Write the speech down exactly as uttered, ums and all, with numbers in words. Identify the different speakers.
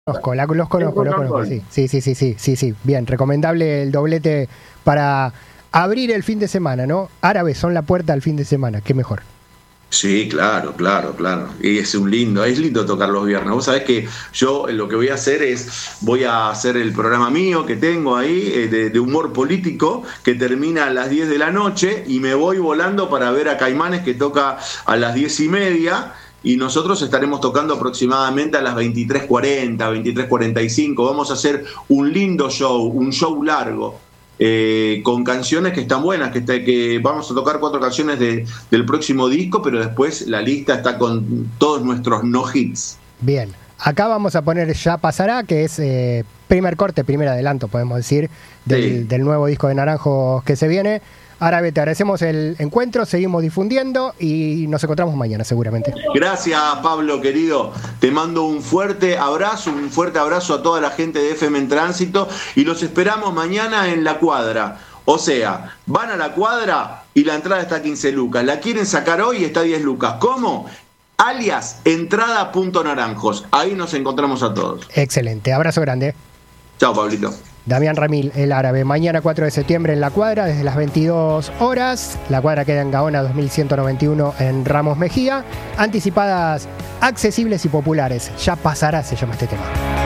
Speaker 1: Conozco, la, los conozco, los conozco, sí, sí, sí, sí, sí, sí, sí, bien, recomendable el doblete para abrir el fin de semana, ¿no? Árabes son la puerta al fin de semana, qué mejor.
Speaker 2: Sí, claro, claro, claro. Y es un lindo, es lindo tocar los viernes. Vos sabés que yo lo que voy a hacer es, voy a hacer el programa mío que tengo ahí, eh, de, de humor político, que termina a las diez de la noche y me voy volando para ver a Caimanes que toca a las diez y media. Y nosotros estaremos tocando aproximadamente a las veintitrés cuarenta, veintitrés cuarenta y cinco. Vamos a hacer un lindo show, un show largo, eh, con canciones que están buenas, que, está, que vamos a tocar cuatro canciones de, del próximo disco, pero después la lista está con todos nuestros no hits.
Speaker 1: Bien, acá vamos a poner Ya Pasará, que es eh, primer corte, primer adelanto, podemos decir, del, sí. del nuevo disco de Naranjos que se viene. Árabe, te agradecemos el encuentro, seguimos difundiendo y nos encontramos mañana seguramente.
Speaker 2: Gracias, Pablo, querido. Te mando un fuerte abrazo, un fuerte abrazo a toda la gente de F M en Tránsito y los esperamos mañana en La Cuadra. O sea, van a La Cuadra y la entrada está a quince lucas. La quieren sacar hoy y está a diez lucas. ¿Cómo? Alias entrada punto naranjos. Ahí nos encontramos a todos.
Speaker 1: Excelente, abrazo grande.
Speaker 2: Chao, Pablito.
Speaker 1: Damián Ramil, el Árabe, mañana cuatro de septiembre en La Cuadra, desde las veintidós horas. La Cuadra queda en Gaona dos mil ciento noventa y uno en Ramos Mejía. Anticipadas, accesibles y populares. Ya Pasará, se llama este tema.